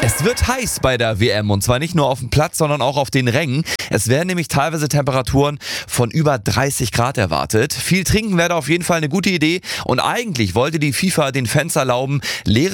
Es wird heiß bei der WM und zwar nicht nur auf dem Platz, sondern auch auf den Rängen. Es werden nämlich teilweise Temperaturen von über 30 Grad erwartet. Viel trinken wäre da auf jeden Fall eine gute Idee und eigentlich wollte die FIFA den Fans erlauben, leere